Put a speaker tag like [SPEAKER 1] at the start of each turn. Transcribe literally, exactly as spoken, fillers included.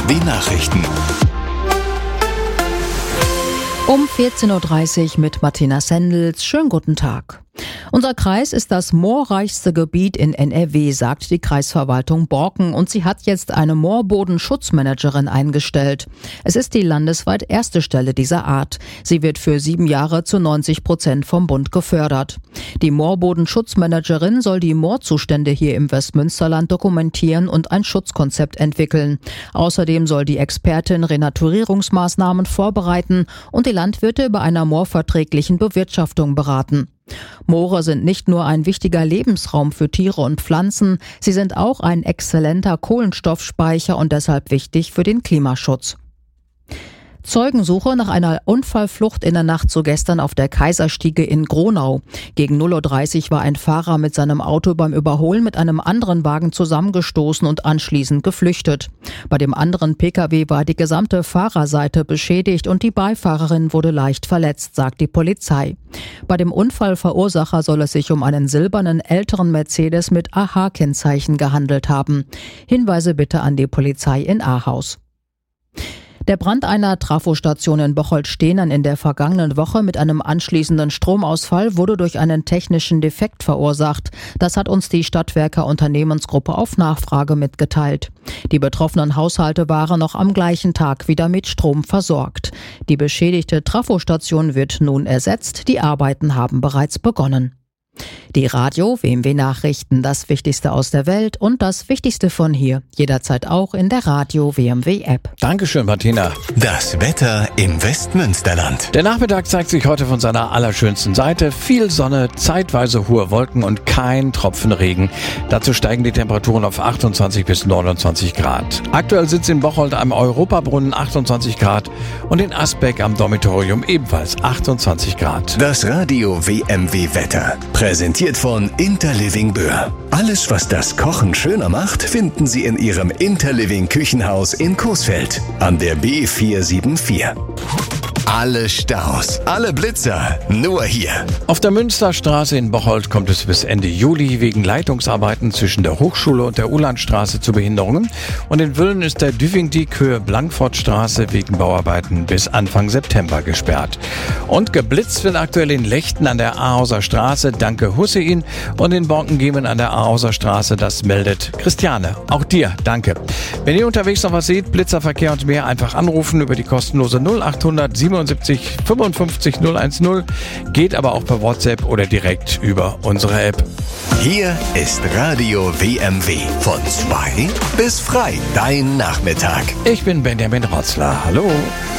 [SPEAKER 1] W Nachrichten.
[SPEAKER 2] Um vierzehn Uhr dreißig mit Martina Sendels. Schönen guten Tag. Unser Kreis ist das moorreichste Gebiet in N R W, sagt die Kreisverwaltung Borken, und sie hat jetzt eine Moorbodenschutzmanagerin eingestellt. Es ist die landesweit erste Stelle dieser Art. Sie wird für sieben Jahre zu neunzig Prozent vom Bund gefördert. Die Moorbodenschutzmanagerin soll die Moorzustände hier im Westmünsterland dokumentieren und ein Schutzkonzept entwickeln. Außerdem soll die Expertin Renaturierungsmaßnahmen vorbereiten und die Landwirte bei einer moorverträglichen Bewirtschaftung beraten. Moore sind nicht nur ein wichtiger Lebensraum für Tiere und Pflanzen, sie sind auch ein exzellenter Kohlenstoffspeicher und deshalb wichtig für den Klimaschutz. Zeugensuche nach einer Unfallflucht in der Nacht zu gestern auf der Kaiserstiege in Gronau. Gegen null Uhr dreißig war ein Fahrer mit seinem Auto beim Überholen mit einem anderen Wagen zusammengestoßen und anschließend geflüchtet. Bei dem anderen Pkw war die gesamte Fahrerseite beschädigt und die Beifahrerin wurde leicht verletzt, sagt die Polizei. Bei dem Unfallverursacher soll es sich um einen silbernen älteren Mercedes mit A H-Kennzeichen gehandelt haben. Hinweise bitte an die Polizei in Ahaus. Der Brand einer Trafostation in Bocholt-Stehnern in der vergangenen Woche mit einem anschließenden Stromausfall wurde durch einen technischen Defekt verursacht. Das hat uns die Stadtwerke Unternehmensgruppe auf Nachfrage mitgeteilt. Die betroffenen Haushalte waren noch am gleichen Tag wieder mit Strom versorgt. Die beschädigte Trafostation wird nun ersetzt. Die Arbeiten haben bereits begonnen. Die Radio W M W Nachrichten, das Wichtigste aus der Welt und das Wichtigste von hier. Jederzeit auch in der Radio W M W App.
[SPEAKER 3] Dankeschön, Martina.
[SPEAKER 1] Das Wetter im Westmünsterland.
[SPEAKER 3] Der Nachmittag zeigt sich heute von seiner allerschönsten Seite. Viel Sonne, zeitweise hohe Wolken und kein Tropfen Regen. Dazu steigen die Temperaturen auf achtundzwanzig bis neunundzwanzig Grad. Aktuell sitzt in Bocholt am Europabrunnen achtundzwanzig Grad und in Asbeck am Dormitorium ebenfalls achtundzwanzig Grad.
[SPEAKER 1] Das Radio W M W Wetter. Präsentiert von Interliving Böhr. Alles, was das Kochen schöner macht, finden Sie in Ihrem Interliving Küchenhaus in Coesfeld an der B vier sieben vier. Alle Staus, alle Blitzer, nur hier.
[SPEAKER 3] Auf der Münsterstraße in Bocholt kommt es bis Ende Juli wegen Leitungsarbeiten zwischen der Hochschule und der Ulandstraße zu Behinderungen. Und in Wüllen ist der Düvingdiek-Höhe-Blankfortstraße wegen Bauarbeiten bis Anfang September gesperrt. Und geblitzt wird aktuell in Lechten an der Ahauser Straße, danke Hussein, und in Borkengemen an der Ahauser Straße, das meldet Christiane. Auch dir, danke. Wenn ihr unterwegs noch was seht, Blitzerverkehr und mehr, einfach anrufen über die kostenlose null achthundert siebenundsiebzig fünfundfünfzig null eins null, geht aber auch per WhatsApp oder direkt über unsere App.
[SPEAKER 1] Hier ist Radio W M W. Von zwei bis frei, dein Nachmittag.
[SPEAKER 3] Ich bin Benjamin Rotzler. Hallo.